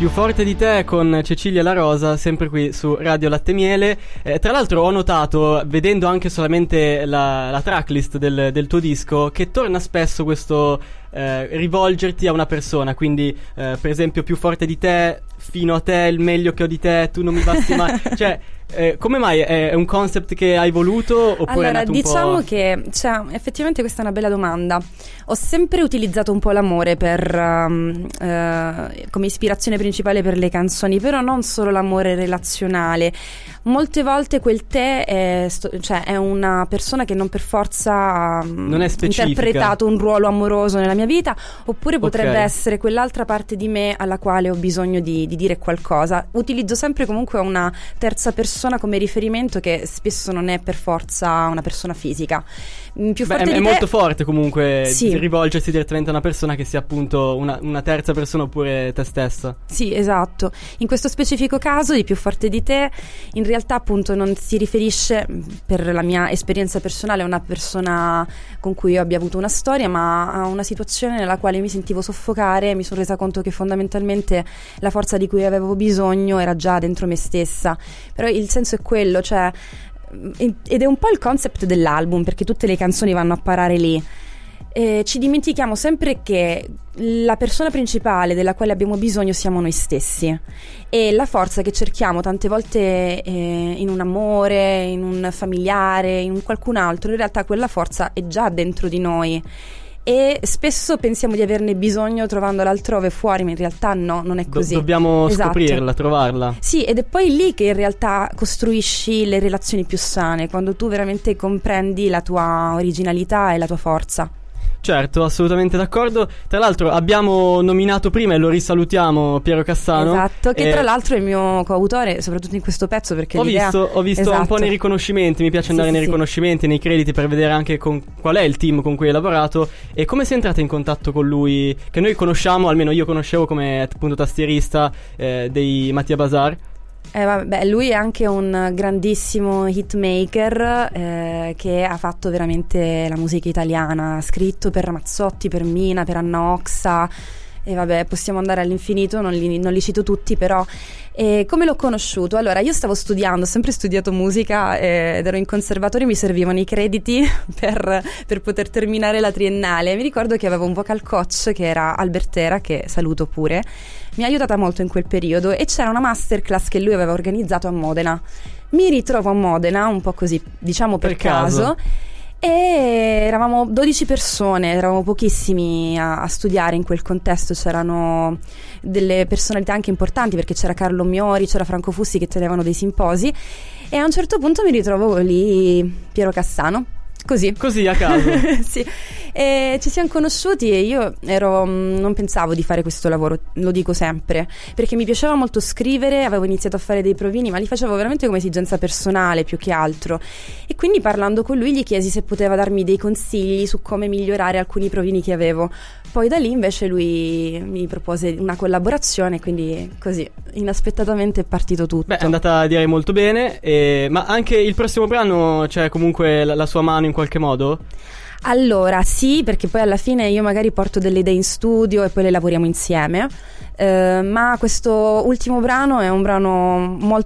Più forte di te con Cecilia La Rosa, sempre qui su Radio Latte Miele. Tra l'altro ho notato, vedendo anche solamente la tracklist del tuo disco, che torna spesso questo rivolgerti a una persona. Quindi per esempio Più forte di te, fino a te, il meglio che ho di te, tu non mi basti mai. Cioè come mai? È un concept che hai voluto oppure allora, è nato un diciamo po'? che effettivamente questa è una bella domanda. Ho sempre utilizzato un po' l'amore come ispirazione principale per le canzoni, però non solo l'amore relazionale. Molte volte quel te è una persona che non per forza non è ha specifica, interpretato un ruolo amoroso nella mia vita, oppure potrebbe Ok. essere quell'altra parte di me alla quale ho bisogno di dire qualcosa. Utilizzo sempre comunque una terza persona come riferimento, che spesso non è per forza una persona fisica. Più forte è di te, molto forte comunque, Sì. rivolgersi direttamente a una persona che sia appunto una terza persona oppure te stessa. Sì, esatto. In questo specifico caso di Più forte di te, in realtà appunto non si riferisce, per la mia esperienza personale, a una persona con cui io abbia avuto una storia, ma a una situazione nella quale mi sentivo soffocare e mi sono resa conto che fondamentalmente la forza di cui avevo bisogno era già dentro me stessa. Però il senso è quello, cioè, ed è un po' il concept dell'album, perché tutte le canzoni vanno a parare lì. Ci dimentichiamo sempre che la persona principale della quale abbiamo bisogno siamo noi stessi, e la forza che cerchiamo tante volte in un amore, in un familiare, in un qualcun altro, in realtà quella forza è già dentro di noi. E spesso pensiamo di averne bisogno trovandola altrove fuori, ma in realtà no, non è così. Dobbiamo Esatto. scoprirla, trovarla. Sì, ed è poi lì che in realtà costruisci le relazioni più sane, quando tu veramente comprendi la tua originalità e la tua forza. Certo, assolutamente d'accordo. Tra l'altro abbiamo nominato prima, e lo risalutiamo, Piero Cassano. Esatto, che tra l'altro è il mio coautore, soprattutto in questo pezzo, perché Ho visto esatto. un po' nei riconoscimenti, mi piace andare nei riconoscimenti, nei crediti, per vedere anche qual è il team con cui hai lavorato e come sei entrata in contatto con lui, che noi conosciamo, almeno io conoscevo come appunto tastierista dei Mattia Bazar. Vabbè, lui è anche un grandissimo hitmaker che ha fatto veramente la musica italiana, ha scritto per Ramazzotti, per Mina, per Anna Oxa, e vabbè, possiamo andare all'infinito, non li cito tutti, però come l'ho conosciuto? Allora, io stavo studiando, ho sempre studiato musica ed ero in conservatorio, mi servivano i crediti per poter terminare la triennale. Mi ricordo che avevo un vocal coach che era Albertera, che saluto pure, mi ha aiutata molto in quel periodo, e c'era una masterclass che lui aveva organizzato a Modena. Mi ritrovo a Modena, un po' così, diciamo per caso. E eravamo 12 persone, eravamo pochissimi a studiare in quel contesto, c'erano delle personalità anche importanti, perché c'era Carlo Miori, c'era Franco Fussi che tenevano dei simposi, e a un certo punto mi ritrovo lì Piero Cassano. Così a caso. Sì. E ci siamo conosciuti e io non pensavo di fare questo lavoro, lo dico sempre, perché mi piaceva molto scrivere, avevo iniziato a fare dei provini, ma li facevo veramente come esigenza personale più che altro, e quindi parlando con lui gli chiesi se poteva darmi dei consigli su come migliorare alcuni provini che avevo. Poi da lì invece lui mi propose una collaborazione, quindi così inaspettatamente è partito tutto. Beh, è andata, direi, molto bene, ma anche il prossimo brano c'è comunque la sua mano in qualche modo? Allora sì, perché poi alla fine io magari porto delle idee in studio e poi le lavoriamo insieme, ma questo ultimo brano è un brano molto